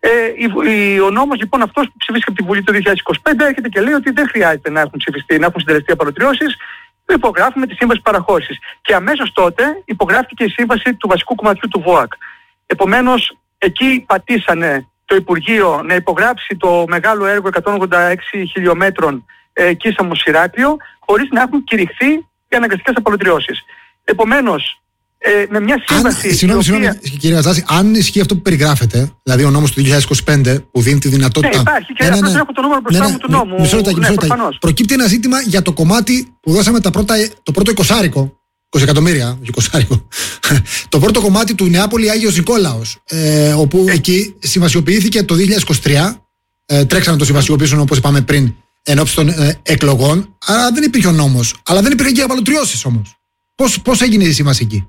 Ο νόμος λοιπόν αυτός που ψηφίστηκε από τη Βουλή το 2025 έρχεται και λέει ότι δεν χρειάζεται να έχουν ψηφιστεί, να έχουν συντελεστεί απαλωτριώσεις. Υπογράφουμε τη σύμβαση παραχώρησης. Και αμέσως τότε υπογράφηκε η σύμβαση του βασικού κομματιού του ΒΟΑΚ. Επομένως, εκεί πατήσανε το Υπουργείο να υπογράψει το μεγάλο έργο 186 χιλιόμετρων Κίσαμος-Ηράκλειο, χωρίς να έχουν κηρυχθεί οι αναγκαστικές απαλωτριώσεις. Επομένως, με μια σύμβαση. Συγγνώμη, κύριε Γαζάση, αν ισχύει αυτό που περιγράφεται, δηλαδή ο νόμος του 2025 που δίνει τη δυνατότητα. Ναι, υπάρχει και απλώς έχω το νούμερο μπροστά μου του νόμου. Μισό λεπτάκι. Προκύπτει ένα ζήτημα για το κομμάτι που δώσαμε το πρώτο 20 εκατομμύρια, 20. Το πρώτο κομμάτι του Νεάπολη Άγιος Νικόλαος, όπου εκεί συμβασιοποιήθηκε το 2023. Τρέξανε το συμβασιοποιήσουν, όπως είπαμε πριν, εν ώψη των εκλογών. Άρα δεν υπήρχε ο νόμος. Αλλά δεν υπήρχε και απαλωτριώσεις όμως. Πώς έγινε η σύμβαση εκεί?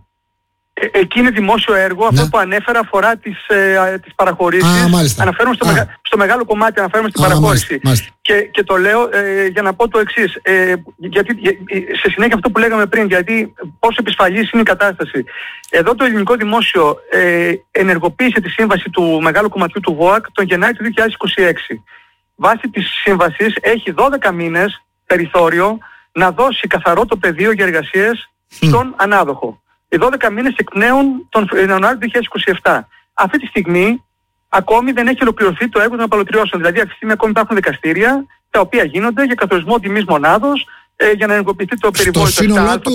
Εκεί είναι δημόσιο έργο. Αυτό που ανέφερα αφορά τις παραχωρήσεις. Αναφέρομαι στο μεγάλο κομμάτι, αναφέρομαι στην παραχώρηση. Μάλιστα. Και το λέω για να πω το εξής. Γιατί σε συνέχεια αυτό που λέγαμε πριν, γιατί πόσο επισφαλής είναι η κατάσταση. Εδώ το ελληνικό δημόσιο ενεργοποίησε τη σύμβαση του μεγάλου κομματιού του ΒΟΑΚ τον Γενάρη του 2026. Βάσει της σύμβασης έχει 12 μήνες περιθώριο να δώσει καθαρό το πεδίο για εργασίες στον ανάδοχο. Οι 12 μήνες εκπνέουν τον Ιανουάριο του 2027. Αυτή τη στιγμή ακόμη δεν έχει ολοκληρωθεί το έργο των απαλωτριώσεων. Δηλαδή αυτή τη στιγμή ακόμη υπάρχουν δικαστήρια τα οποία γίνονται για καθορισμό τιμής μονάδος, για να ενεργοποιηθεί το περιβόητο.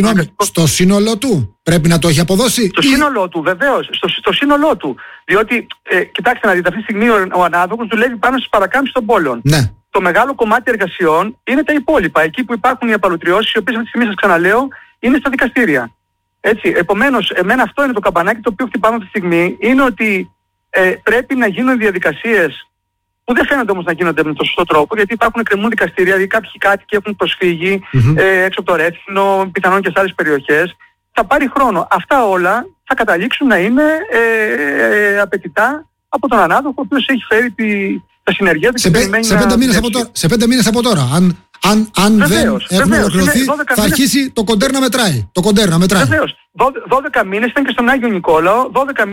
Στο σύνολό του πρέπει να το έχει αποδώσει. Στο σύνολό του, βεβαίως. Στο σύνολό του. Διότι, κοιτάξτε να δείτε, αυτή τη στιγμή ο ανάδοχος δουλεύει πάνω στις παρακάμψεις των πόλεων. Ναι. Το μεγάλο κομμάτι εργασιών είναι τα υπόλοιπα. Εκεί που υπάρχουν οι απαλωτριώσεις, οι οποίες αυτή τη στιγμή, σας ξαναλέω, είναι στα δικαστήρια. Έτσι, επομένως, εμένα αυτό είναι το καμπανάκι το οποίο χτυπάμε αυτή τη στιγμή, είναι ότι πρέπει να γίνουν διαδικασίες που δεν φαίνονται όμως να γίνονται με τον σωστό τρόπο, γιατί υπάρχουν εκκρεμούν δικαστήρια, δηλαδή κάποιοι κάτοικοι έχουν προσφύγει έξω από το Ρέθυμνο, πιθανόν και σε άλλες περιοχές. Θα πάρει χρόνο. Αυτά όλα θα καταλήξουν να είναι απαιτητά από τον ανάδοχο, ο οποίος έχει φέρει τα συνεργεία του. Σε 5 μήνες από τώρα. Αν δεν έχουμε ολοκληρωθεί, θα αρχίσει το κοντέρ να μετράει. Βεβαίως. 12 μήνες ήταν και στον Άγιο Νικόλαο.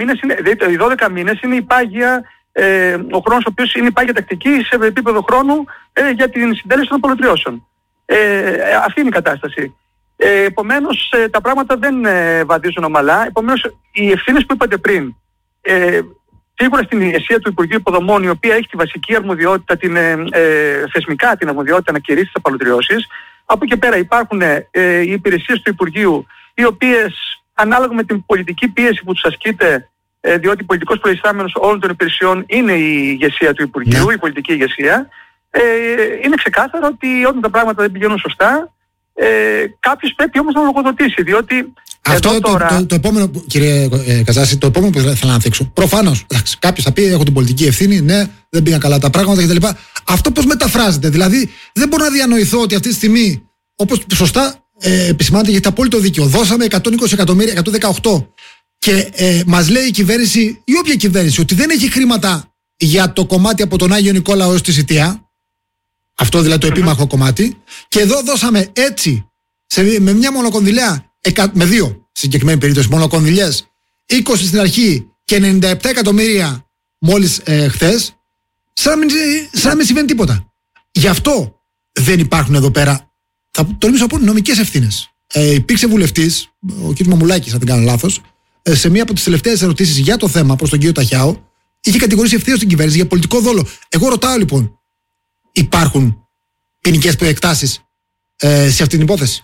12 μήνες είναι η πάγια, ο χρόνος ο οποίος είναι η πάγια τακτική σε επίπεδο χρόνου για την συντέλεση των απαλωτριώσεων. Αυτή είναι η κατάσταση. Επομένως τα πράγματα δεν βαδίζουν ομαλά. Επομένως οι ευθύνες που είπατε πριν, σίγουρα στην ηγεσία του Υπουργείου Υποδομών, η οποία έχει τη βασική αρμοδιότητα, θεσμικά την αρμοδιότητα να κηρύσει τις απαλωτριώσεις. Από εκεί πέρα υπάρχουν οι υπηρεσίες του Υπουργείου, οι οποίες ανάλογα με την πολιτική πίεση που τους ασκείται, διότι πολιτικός προϊστάμενος όλων των υπηρεσιών είναι η ηγεσία του Υπουργείου, η πολιτική ηγεσία, είναι ξεκάθαρο ότι όταν τα πράγματα δεν πηγαίνουν σωστά, κάποιος πρέπει όμως να λογοδοτήσει, διότι αυτό τώρα... το επόμενο, κύριε Καζάση, το επόμενο που ήθελα να θίξω. Προφανώς, κάποιος θα πει: έχω την πολιτική ευθύνη, ναι, δεν πήγαν καλά τα πράγματα κτλ. Αυτό πώς μεταφράζεται? Δηλαδή, δεν μπορώ να διανοηθώ ότι αυτή τη στιγμή, όπως σωστά επισημάνεται, γιατί απόλυτο δίκιο, δώσαμε 120 εκατομμύρια, 118, και μας λέει η κυβέρνηση, ή όποια κυβέρνηση, ότι δεν έχει χρήματα για το κομμάτι από τον Άγιο Νικόλαο έως τη Σιτία. Αυτό δηλαδή το επίμαχο κομμάτι. Και εδώ δώσαμε έτσι, με μια μονοκονδυλιά, με δύο συγκεκριμένη περίπτωση, μονοκονδυλιές, 20 στην αρχή και 97 εκατομμύρια μόλις χθες, σαν να μην συμβαίνει τίποτα. Γι' αυτό δεν υπάρχουν εδώ πέρα, θα τολμήσω να πω, νομικές ευθύνες. Υπήρξε βουλευτής, ο κ. Μαμουλάκης, αν δεν κάνω λάθος, σε μία από τις τελευταίες ερωτήσεις για το θέμα προς τον κύριο Ταχιάο, είχε κατηγορήσει ευθέως την κυβέρνηση για πολιτικό δόλο. Εγώ ρωτάω λοιπόν, υπάρχουν ποινικές προεκτάσεις σε αυτή την υπόθεση?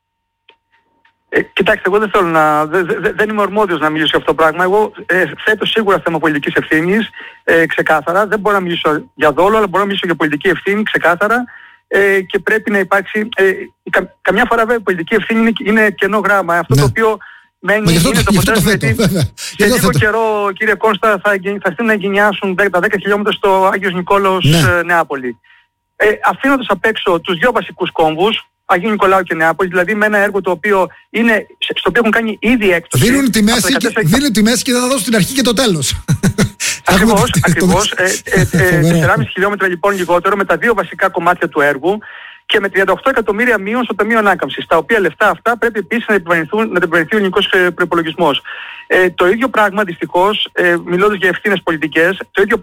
Κοιτάξτε, εγώ δεν θέλω δεν είμαι ορμόδιος να μιλήσω για αυτό το πράγμα. Εγώ θέτω σίγουρα θέμα πολιτικής ευθύνης, ξεκάθαρα. Δεν μπορώ να μιλήσω για δόλο, αλλά μπορώ να μιλήσω για πολιτική ευθύνη, ξεκάθαρα. Και πρέπει να υπάρξει. Καμιά φορά βέβαια η πολιτική ευθύνη είναι κενό γράμμα. Αυτό το οποίο μένει είναι το αποτέλεσμα. Σε λίγο καιρό, κύριε Κώστα, θα στείλουν να εγκαινιάσουν τα 10 χιλιόμετρα στο Άγιος Νικόλαος Νεάπολη. Αφήνοντας απ' έξω τους δύο βασικούς κόμβους, Αγίου Νικολάου και Νεάπολη, δηλαδή με ένα έργο το οποίο είναι, στο οποίο έχουν κάνει ήδη έκπτωση. Δίνουν τη μέση και δεν θα δώσουν την αρχή και το τέλος. Ακριβώς. 4,5 χιλιόμετρα λοιπόν λιγότερο, με τα δύο βασικά κομμάτια του έργου και με 38 εκατομμύρια μείων στο Ταμείο Ανάκαμψης, τα οποία λεφτά αυτά πρέπει επίσης να επιβαρυνθεί ο ελληνικός προϋπολογισμός. Το ίδιο πράγμα δυστυχώς, μιλώντας για ευθύνες πολιτικές, το ίδιο